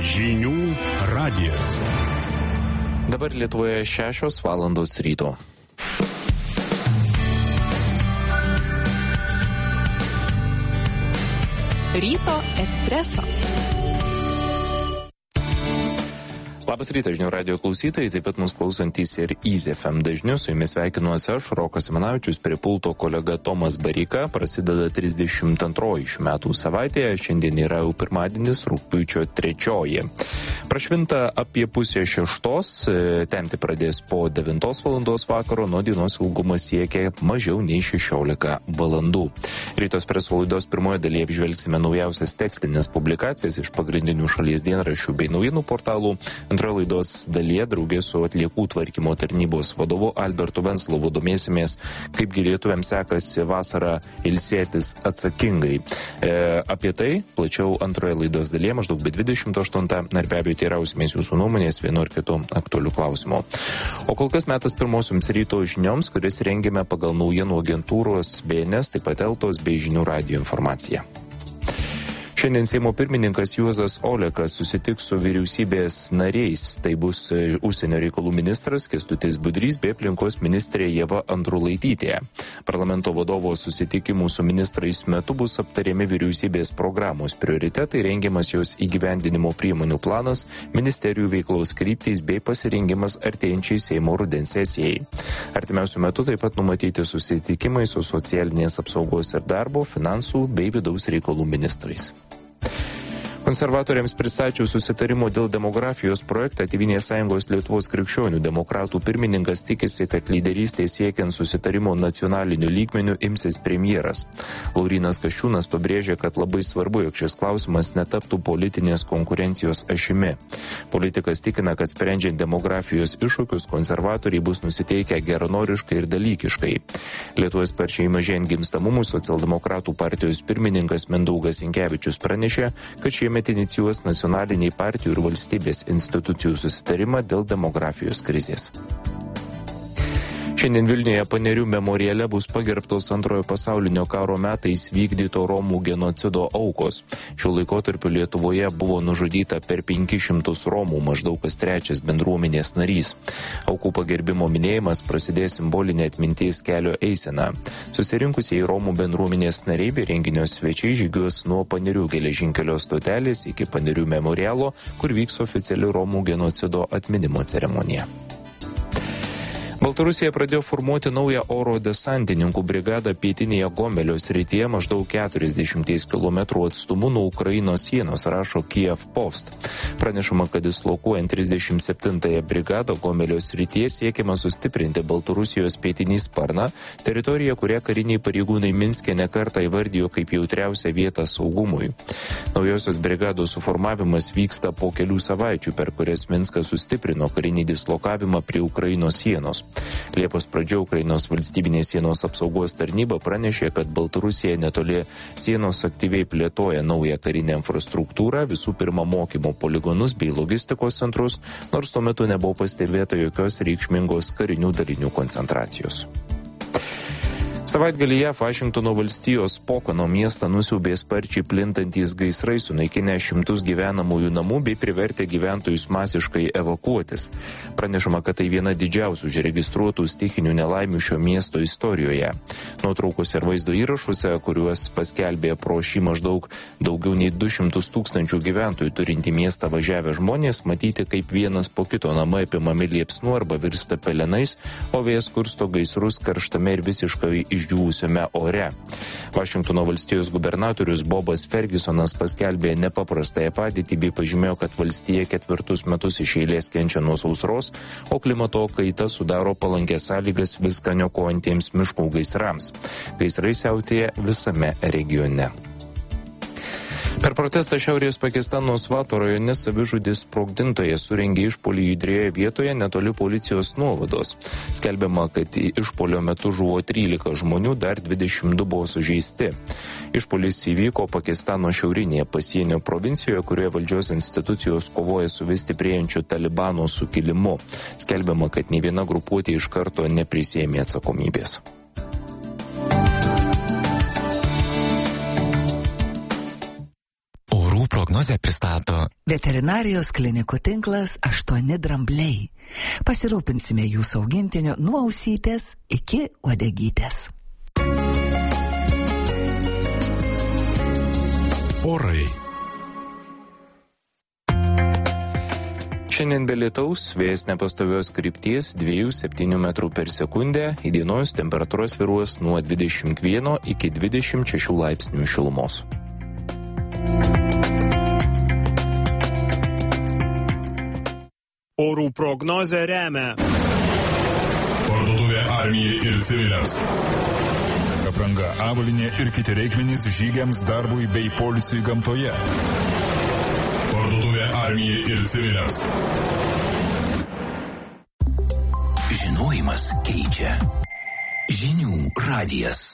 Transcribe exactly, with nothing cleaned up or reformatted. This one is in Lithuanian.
Žinių radijas. Dabar Lietuvoje šešios valandos ryto. Ryto espreso. Labas rytas, Žinių radijo klausytojai, taip pat mus klausantys ir Easy F M dažniu. Su jumis sveikinuosi aš, Rokas Simanavičius, prie pulto kolega Tomas Bareika. Prasideda trisdešimt antroji šių metų savaitė, šiandien yra jau pirmadienis, rugpjūčio trečioji. Prašvinta apie pusę šeštos, temti pradės po devintos valandos vakaro, nuo dienos ilgumas siekia mažiau nei šešiolika valandų. Rytos preso laidos pirmoje dalyje apžvelgsime naujausias tekstinės publikacijas iš pagrindinių šalies dienraščių bei naujienų portalų. Antroje laidos dalyje draugė su atliekų tvarkymo tarnybos vadovu Albertu Venclovu domėsimės, kaip lietuviams sekasi vasarą ilsėtis atsakingai. E, apie tai plačiau antroje laidos dalyje maždaug be dvidešimt aštuntą, na ir be abejo teirausimės jūsų nuomonės vienu ar kitu aktualiu klausimu. O kol kas metas pirmosioms ryto žinioms, kuris rengėme pagal naujienų agentūros B N S, taip pat Eltos bei Žinių radijo informaciją. Šiandien Seimo pirmininkas Juozas Olekas susitiks su vyriausybės nariais. Tai bus užsienio reikalų ministras Kęstutis Budrys bei aplinkos ministrė Ieva Andrulaitytė. Parlamento vadovo susitikimų su ministrais metu bus aptariami vyriausybės programos prioritetai, rengiamas jos įgyvendinimo priemonių planas, ministerijų veiklos kryptys bei pasirengimas artėjančiai Seimo rudens sesijai. Artimiausiu metu taip pat numatyti susitikimai su socialinės apsaugos ir darbo, finansų bei vidaus reikalų ministrais. Konservatoriams pristačius susitarimo dėl demografijos projektą, Tėvynės sąjungos Lietuvos krikščionių demokratų pirmininkas tikisi, kad lyderystės siekiant susitarimo nacionaliniu lygmeniu imsis premjeras. Laurynas Kasčiūnas pabrėžė, kad labai svarbu, jog šis klausimas netaptų politinės konkurencijos ašimi. Politikas tikina, kad sprendžiant demografijos iššūkius konservatoriai bus nusiteikę geranoriškai ir dalykiškai. Lietuvos sparčiai mažėjant gimstamumui socialdemokratų partijos pirmininkas Mindaugas Sinkevičius pranešė, kad šiemet inicijuos nacionaliniai partijų ir valstybės institucijų susitarimą dėl demografijos krizės. Šiandien Vilniuje Panerių memoriale bus pagerbtos Antrojo pasaulinio karo metais vykdyto Romų genocido aukos. Šiuo laikotarpiu Lietuvoje buvo nužudyta per penkis šimtus Romų, maždaug kas trečias bendruomenės narys. Aukų pagerbimo minėjimas prasidės simbolinė atminties kelio eisena. Susirinkusieji Romų bendruomenės nariai bei renginio svečiai žygiuos nuo Panerių geležinkelio stotelės iki Panerių memorialo, kur vyks oficiali Romų genocido atminimo ceremonija. Baltarusija pradėjo formuoti naują oro desantininkų brigadą pietinėje Gomelio srityje maždaug keturiasdešimties kilometrų atstumu nuo Ukrainos sienos, rašo Kiev Post. Pranešama, kad dislokuojant trisdešimt septintąją brigadą Gomelio srityje siekiama sustiprinti Baltarusijos pietinį sparną, teritoriją, kurią kariniai pareigūnai Minske nekartą įvardijo kaip jautriausią vietą saugumui. Naujosios brigados suformavimas vyksta po kelių savaičių, per kurias Minskas sustiprino karinį dislokavimą prie Ukrainos sienos. Liepos pradžioje Ukrainos valstybinės sienos apsaugos tarnyba pranešė, kad Baltarusija netoli sienos aktyviai plėtoja naują karinę infrastruktūrą, visų pirma mokymo poligonus bei logistikos centrus, nors tuo metu nebuvo pastebėta jokios reikšmingos karinių dalinių koncentracijos. Savaitgalį J A V Vašingtono valstijos Pokono miestą nusiaubė sparčiai plintantys gaisrai, sunaikinę šimtus gyvenamųjų namų bei privertę gyventojus masiškai evakuotis. Pranešama, kad tai viena didžiausių užregistruotų stichinių nelaimių šio miesto istorijoje. Nuotraukose ir vaizdo įrašuose, kuriuos paskelbė pro šį maždaug daugiau nei du šimtus tūkstančių gyventojų turinti miestą važiavę žmonės, matyti, kaip vienas po kito namai apimami liepsnų arba virsta pelenais, o vėjas kursto gaisrus karštame ir visiškai išdžiūvusiame ore. Vašingtono valstijos gubernatorius Bobas Fergusonas paskelbė nepaprastąją padėtį bei pažymėjo, kad valstija ketvirtus metus iš eilės kenčia nuo sausros, o klimato kaita sudaro palankės sąlygas viską niokojantiems miškų gaisrams. Gaisrai siautėja visame regione. Per protestą Šiaurės Pakistano Svato rajone savižudis sprogdintojas surengė išpuolį judrioje vietoje netoli policijos nuovados. Skelbiama, kad išpuolio metu žuvo trylika žmonių, dar dvidešimt du buvo sužeisti. Išpuolis įvyko Pakistano šiaurinėje pasienio provincijoje, kurioje valdžios institucijos kovoja su vis stiprėjančiu Talibano sukilimu. Skelbiama, kad nei viena grupuotė iš karto neprisėmė atsakomybės. prognozę pristato veterinarijos klinikų tinklas aštuoni drambliai. Pasirūpinsime jūsų augintinio nuo ausytės iki uodegytės. Orai. Šiandien be lietaus, vėjas nepastovios krypties dviejų septynių metrų per sekundę, įdienojus temperatūra svyruos nuo dvidešimt vieno iki dvidešimt šešių laipsnių šilumos. Orų prognozę remia Parduotuvė armijai ir civiliams. Apranga, avalynė ir kiti reikmenys žygiams, darbui bei poilsiui gamtoje. Parduotuvė armijai ir civiliams. Žinojimas keičia. Žinių radijas.